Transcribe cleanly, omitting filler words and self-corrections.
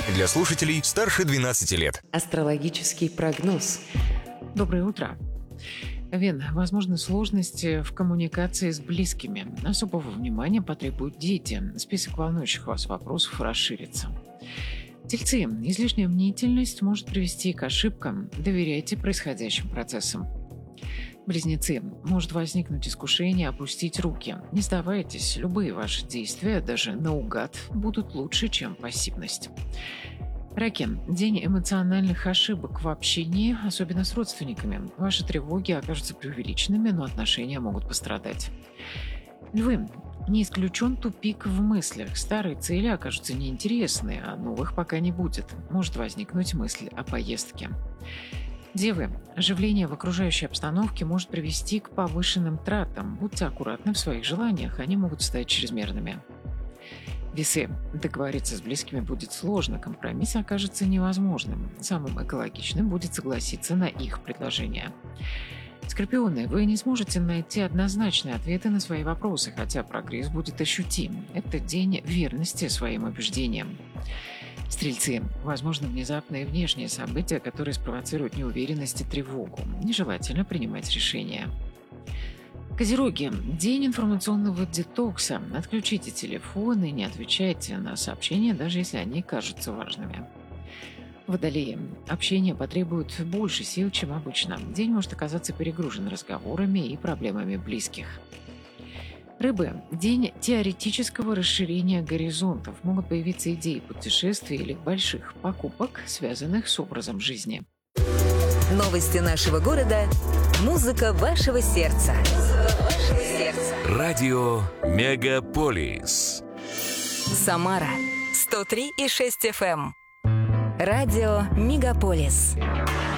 Для слушателей старше 12 лет. Астрологический прогноз. Доброе утро. Овен, возможны сложности в коммуникации с близкими. Особого внимания потребуют дети. Список волнующих вас вопросов расширится. Тельцы, излишняя мнительность может привести к ошибкам. Доверяйте происходящим процессам. Близнецы, может возникнуть искушение опустить руки. Не сдавайтесь, любые ваши действия, даже наугад, будут лучше, чем пассивность. Раки, день эмоциональных ошибок в общении, особенно с родственниками. Ваши тревоги окажутся преувеличенными, но отношения могут пострадать. Львы, не исключен тупик в мыслях. Старые цели окажутся неинтересны, а новых пока не будет. Может возникнуть мысль о поездке. Девы, оживление в окружающей обстановке может привести к повышенным тратам. Будьте аккуратны в своих желаниях, они могут стать чрезмерными. Весы, договориться с близкими будет сложно, компромисс окажется невозможным. Самым экологичным будет согласиться на их предложение. Скорпионы, вы не сможете найти однозначные ответы на свои вопросы, хотя прогресс будет ощутим. Это день верности своим убеждениям. Стрельцы, возможно, внезапные внешние события, которые спровоцируют неуверенность и тревогу. Нежелательно принимать решения. Козероги, день информационного детокса. Отключите телефон и не отвечайте на сообщения, даже если они кажутся важными. Водолеи, общение потребует больше сил, чем обычно. День может оказаться перегружен разговорами и проблемами близких. Рыбы, день теоретического расширения горизонтов. Могут появиться идеи путешествий или больших покупок, связанных с образом жизни. Новости нашего города. Музыка вашего сердца. Радио Мегаполис. Самара 103,6 FM. Радио Мегаполис.